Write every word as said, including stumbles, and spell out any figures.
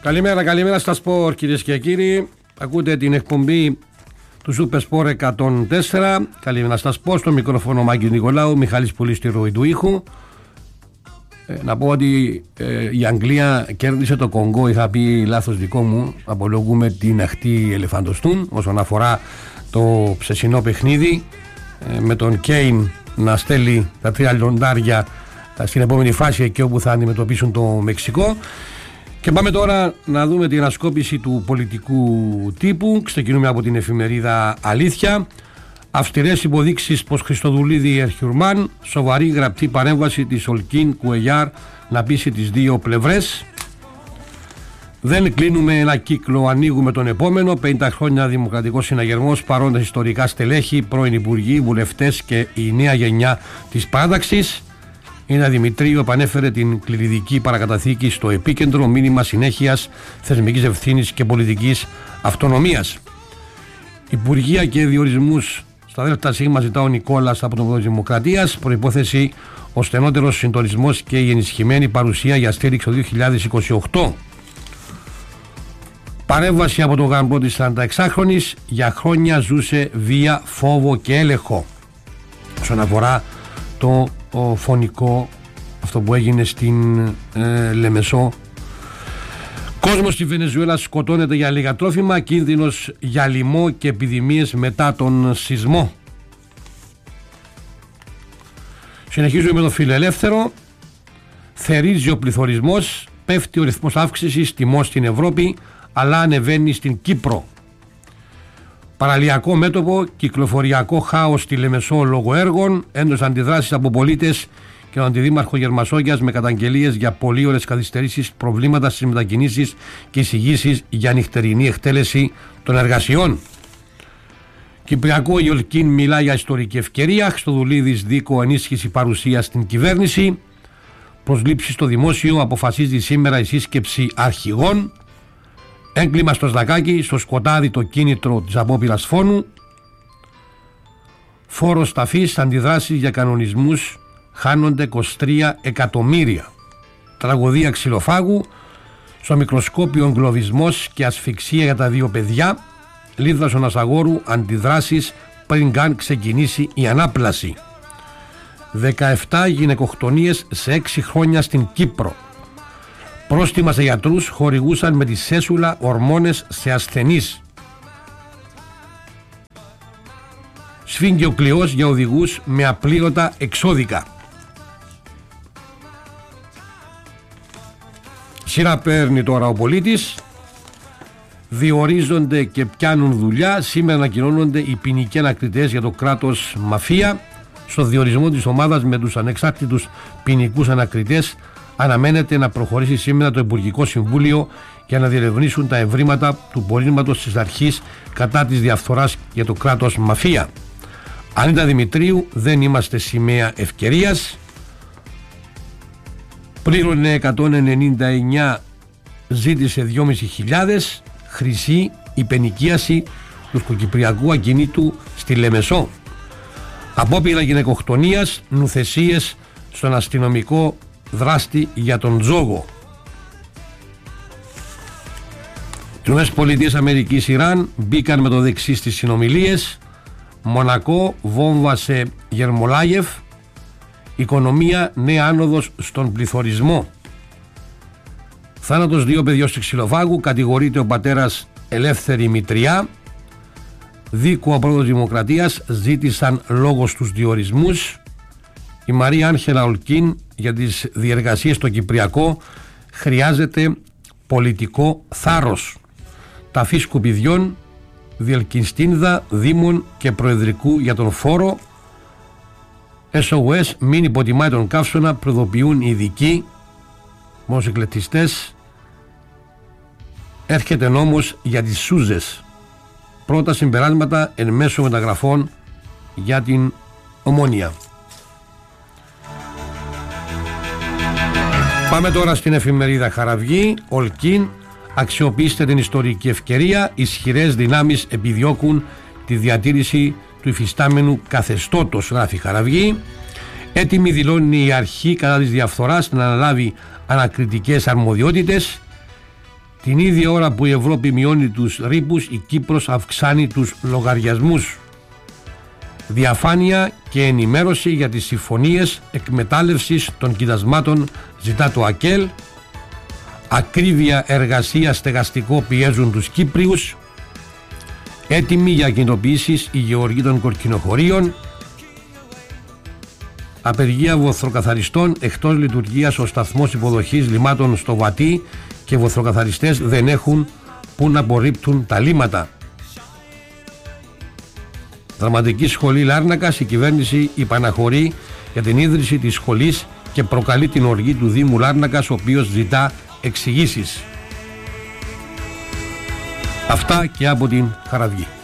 Καλημέρα, καλημέρα στα σπορ, κυρίες και κύριοι. Ακούτε την εκπομπή του Super Sport εκατόν τέσσερα. Καλημέρα στα σπορ, στο μικρόφωνο Μάκης Νικολάου, Μιχάλης Πουλής στη ροή του ήχου. Ε, να πω ότι ε, η Αγγλία κέρδισε το Κονγκό. Είχα πει λάθος δικό μου. Απολογούμε την αχτή ελεφαντοστούν όσον αφορά το ψεσινό παιχνίδι, ε, με τον Κέιν να στέλνει τα τρία λιοντάρια στην επόμενη φάση, εκεί όπου θα αντιμετωπίσουν το Μεξικό. Και πάμε τώρα να δούμε την ανασκόπηση του πολιτικού τύπου. Ξεκινούμε από την εφημερίδα Αλήθεια. Αυστηρές υποδείξεις πως Χριστοδουλίδη Ερχιουρμάν. Σοβαρή γραπτή παρέμβαση της Ολκίν Κουεγιάρ να πείσει τις δύο πλευρές. Δεν κλείνουμε ένα κύκλο, ανοίγουμε τον επόμενο. πενήντα χρόνια δημοκρατικός συναγερμός, παρόντες ιστορικά στελέχη, πρώην υπουργοί, βουλευτές και η νέα γενιά της παράταξης. Η Νέα Δημητρίου επανέφερε την κληριδική παρακαταθήκη στο επίκεντρο, μήνυμα συνέχειας, θεσμικής ευθύνης και πολιτικής αυτονομίας. Υπουργεία και διορισμούς στα ΔΣ ζητά ο Νικόλας από τον Πρόεδρο Δημοκρατίας. Προϋπόθεση ο στενότερος συντονισμός και η ενισχυμένη παρουσία για στήριξη το δύο χιλιάδες είκοσι οκτώ. Παρέμβαση από τον γαμπρό της σαρανταεξάχρονης. Για χρόνια ζούσε βία, φόβο και έλεγχο. Όσον αφορά το ο φωνικό, αυτό που έγινε στην ε, Λεμεσό. Κόσμος στη Βενεζουέλα σκοτώνεται για λίγα τρόφιμα. Κίνδυνος για λοιμό και επιδημίες μετά τον σεισμό. Συνεχίζουμε με το Φιλελεύθερο. Θερίζει ο πληθωρισμός. Πέφτει ο ρυθμός αύξησης τιμών στην Ευρώπη, αλλά ανεβαίνει στην Κύπρο. Παραλιακό μέτωπο, κυκλοφοριακό χάος στη Λεμεσό λόγω έργων, έντονες αντιδράσεις από πολίτες και τον αντιδήμαρχο Γερμασόγιας με καταγγελίες για πολύ ώρες καθυστερήσεις, προβλήματα στις μετακινήσεις και εισηγήσεις για νυχτερινή εκτέλεση των εργασιών. Κυπριακό, η Ολκίν μιλά για ιστορική ευκαιρία. Χριστοδουλίδης Δίκο, ενίσχυση παρουσία στην κυβέρνηση. Προσλήψεις στο δημόσιο, αποφασίζει σήμερα η σύσκεψη αρχηγών. Έγκλημα στο Σδακάκι, στο σκοτάδι το κίνητρο της απόπειρας φόνου. Φόρος ταφής, αντιδράσεις για κανονισμούς, χάνονται είκοσι τρία εκατομμύρια. Τραγωδία ξυλοφάγου, στο μικροσκόπιο εγκλωβισμός και ασφυξία για τα δύο παιδιά. Λίδρας ο Νασαγόρου, αντιδράσεις πριν καν ξεκινήσει η ανάπλαση. δεκαεπτά γυναικοκτονίες σε έξι χρόνια στην Κύπρο. Πρόστιμα σε γιατρούς, χορηγούσαν με τη σέσουλα ορμόνες σε ασθενείς. Σφίγγει ο κλειός για οδηγούς με απλήρωτα εξώδικα. Σειρά παίρνει τώρα ο πολίτης. Διορίζονται και πιάνουν δουλειά. Σήμερα ανακοινώνονται οι ποινικοί ανακριτές για το κράτος μαφία. Στο διορισμό της ομάδας με τους ανεξάρτητους ποινικούς ανακριτές αναμένεται να προχωρήσει σήμερα το Υπουργικό Συμβούλιο για να διερευνήσουν τα ευρήματα του πορίσματος της αρχής κατά της διαφθοράς για το κράτος μαφία. Ανίτα Δημητρίου, δεν είμαστε σημαία ευκαιρίας. Πλήρωνε εκατόν ενενήντα εννιά, ζήτησε δυόμισι χιλιάδες. Χρυσή υπενοικίαση του σκοκυπριακού ακινήτου στη Λεμεσό. Απόπειρα γυναικοκτονίας, νουθεσίες στον αστυνομικό δράστη για τον τζόγο. Οι Πολιτείες Αμερικής Ιράν μπήκαν με το δεξί στις συνομιλίες. Μονακό, βόμβα σε Γερμολάγεφ. Οικονομία, νέα άνοδος στον πληθωρισμό. Θάνατος δύο παιδιών στη Ξυλοφάγου. Κατηγορείται ο πατέρας Ελεύθερη Μητριά. Δίκο ο πρόεδρος Δημοκρατίας, ζήτησαν λόγο στους διορισμούς. Η Μαρία Άγχελα Ολκίν για τις διεργασίες στο Κυπριακό χρειάζεται πολιτικό θάρρος. Ταφή σκουπιδιών, διελκυνστίνδα, δήμων και προεδρικού για τον φόρο. ες ο ες, μην υποτιμάει τον καύσωνα, προειδοποιούν οι ειδικοί. Μοσυκλετιστές. Έρχεται νόμος για τις σούζες. Πρώτα συμπεράσματα εν μέσω μεταγραφών για την Ομόνια. Πάμε τώρα στην εφημερίδα Χαραυγή. Ολκίν, αξιοποιήστε την ιστορική ευκαιρία. Ισχυρές δυνάμεις επιδιώκουν τη διατήρηση του υφιστάμενου καθεστώτος, γράφει Χαραυγή. Έτοιμη δηλώνει η αρχή κατά της διαφθοράς να αναλάβει ανακριτικές αρμοδιότητες. Την ίδια ώρα που η Ευρώπη μειώνει τους ρήπους, η Κύπρος αυξάνει τους λογαριασμούς. Διαφάνεια και ενημέρωση για τις συμφωνίες εκμετάλλευσης των κοιτασμάτων ζητά το ΑΚΕΛ. Ακρίβεια εργασία στεγαστικό πιέζουν τους Κύπριους. Έτοιμοι για κοινοποιήσεις οι γεωργοί των κορκινοχωρίων. Απεργία βοθροκαθαριστών, εκτός λειτουργίας ο σταθμός υποδοχής λιμάτων στο Βατί και βοθροκαθαριστές δεν έχουν που να απορρίπτουν τα λίματα. Δραματική σχολή Λάρνακας, η κυβέρνηση υπαναχωρεί για την ίδρυση της σχολής και προκαλεί την οργή του Δήμου Λάρνακας, ο οποίος ζητά εξηγήσεις. Αυτά και από την Χαραυγή.